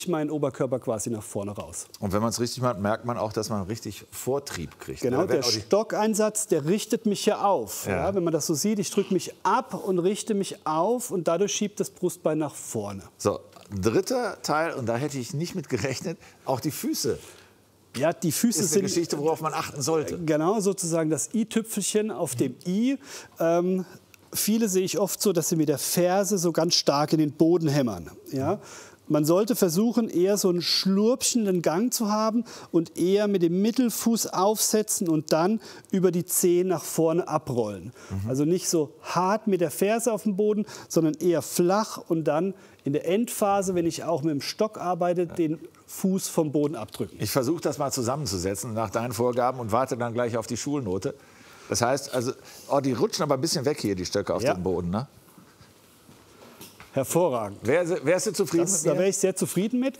meinen Oberkörper quasi nach vorne raus. Und wenn man es richtig macht, merkt man auch, dass man richtig Vortrieb kriegt. Genau, der Stockeinsatz, der richtet mich ja auf. Ja. Ja, wenn man das so sieht, ich drücke mich ab und richte mich auf und dadurch schiebt das Brustbein nach vorne. So, dritter Teil, und da hätte ich nicht mit gerechnet, auch die Füße. Ja, die Füße ist eine Geschichte, worauf man achten sollte. Genau, sozusagen das i-Tüpfelchen auf dem i. Viele sehe ich oft so, dass sie mit der Ferse so ganz stark in den Boden hämmern. Ja? Man sollte versuchen, eher so einen schlurpschenden Gang zu haben und eher mit dem Mittelfuß aufsetzen und dann über die Zehen nach vorne abrollen. Also nicht so hart mit der Ferse auf dem Boden, sondern eher flach und dann in der Endphase, wenn ich auch mit dem Stock arbeite, den Fuß vom Boden abdrücken. Ich versuche das mal zusammenzusetzen nach deinen Vorgaben und warte dann gleich auf die Schulnote. Das heißt, also, die rutschen aber ein bisschen weg hier, die Stöcke auf dem Boden, ne? Hervorragend. Wärst du zufrieden mit mir? Da wäre ich sehr zufrieden mit.